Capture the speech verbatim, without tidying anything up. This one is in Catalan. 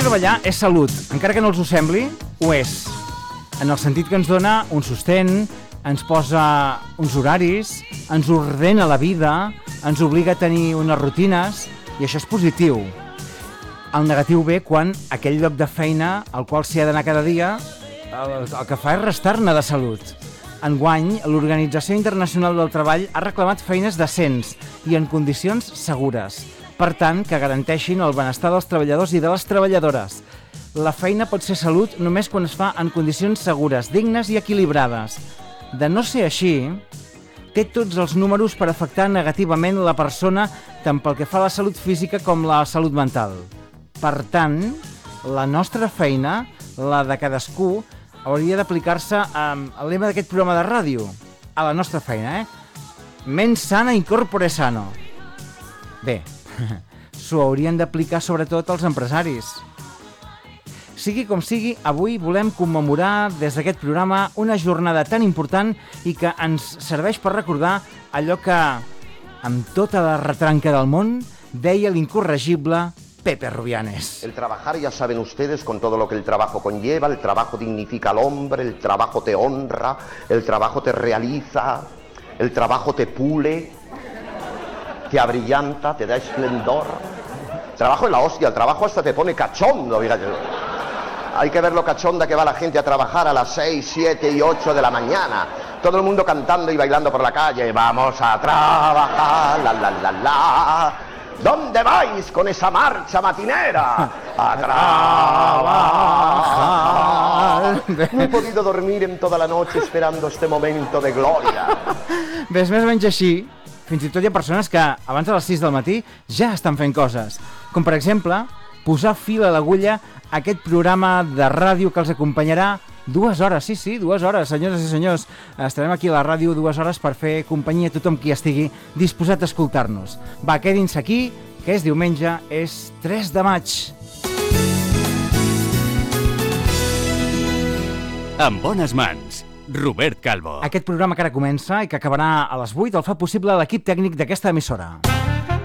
treballar és salut, encara que no els ho sembli, ho és. En el sentit que ens dona un sostén, ens posa uns horaris, ens ordena la vida, ens obliga a tenir unes rutines, i això és positiu. El negatiu ve quan aquell lloc de feina al qual s'hi ha d'anar cada dia, el, el que fa és restar-ne de salut. Enguany, l'Organització Internacional del Treball ha reclamat feines decents i en condicions segures, per tant, que garanteixin el benestar dels treballadors i de les treballadores. La feina pot ser salut només quan es fa en condicions segures, dignes i equilibrades. De no ser així, té tots els números per afectar negativament la persona tant pel que fa a la salut física com la salut mental. Per tant, la nostra feina, la de cadascú, hauria d'aplicar-se amb el lema d'aquest programa de ràdio, a la nostra feina, eh? Mens sana in corpore sano. Bé, s'ho haurien d'aplicar sobretot als empresaris. Sigui com sigui, avui volem commemorar des d'aquest programa una jornada tan important i que ens serveix per recordar allò que, amb tota la retranca del món, deia l'incorregible Pepe Rubianes. El trabajar, ya saben ustedes, con todo lo que el trabajo conlleva, el trabajo dignifica al hombre, el trabajo te honra, el trabajo te realiza, el trabajo te pule, te abrillanta, te da esplendor. El trabajo es la hostia, el trabajo hasta te pone cachondo, fíjate. Hay que ver lo cachonda que va la gente a trabajar a las seis, siete y ocho de la mañana. Todo el mundo cantando y bailando por la calle. Vamos a trabajar, la la la la. ¿Dónde vais con esa marcha matinera? A trabajar. No he podido dormir en toda la noche esperando este momento de gloria. Ves més o menys així. Fins i tot hi ha persones que abans de les sis del matí ja estan fent coses. Com per exemple, posar fil a l'agulla a aquest programa de ràdio que els acompanyarà dues hores, sí, sí, dues hores, senyores i senyors. Estarem aquí a la ràdio dues hores per fer companyia a tothom qui estigui disposat a escoltar-nos. Va, quedin-se aquí, que és diumenge, és tres de maig. En bones mans, Robert Calvo. Aquest programa que ara comença i que acabarà a les vuit el fa possible l'equip tècnic d'aquesta emissora.